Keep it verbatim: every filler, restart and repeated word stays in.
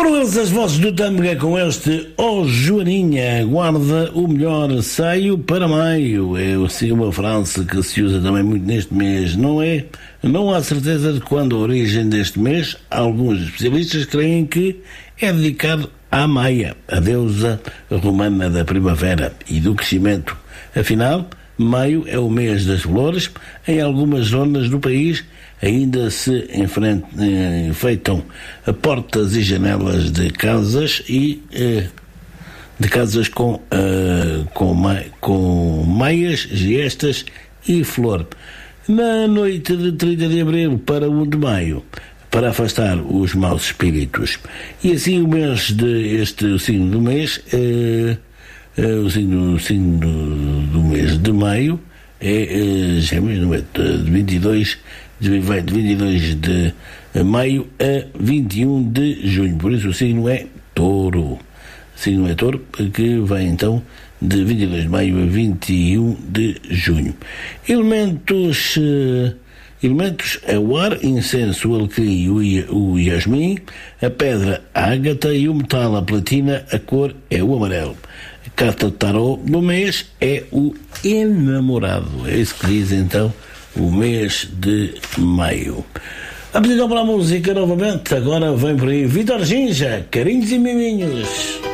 Foram eles as vozes do Tâmega com este Ó Joaninha, guarda o melhor saio para maio. É assim uma frase que se usa também muito neste mês, não é? Não há certeza de quando a origem deste mês. Alguns especialistas creem que é dedicado à Maia, a deusa romana da primavera e do crescimento. Afinal, maio é o mês das flores. Em algumas zonas do país ainda se enfeitam portas e janelas de casas e eh, de casas com, uh, com, ma com maias, gestas e flor. Na noite de trinta de abril para um de maio, para afastar os maus espíritos. E assim o mês de este o signo do mês, eh, eh, o signo, o signo do, do mês de maio é eh, Gêmeos, não é? De vinte e dois vai de vinte e dois de maio a vinte e um de junho. Por isso o signo é Touro. O signo é Touro, que vai então de vinte e dois de maio a vinte e um de junho. Elementos uh, elementos é o ar, incenso, o alecrim e o yasmin, a pedra, a ágata, e o metal, a platina. A cor é o amarelo. A carta de tarô do mês é o enamorado. É isso que diz então o mês de maio. Vamos então para a música novamente. Agora vem por aí Vitor Ginja, Carinhos e Miminhos.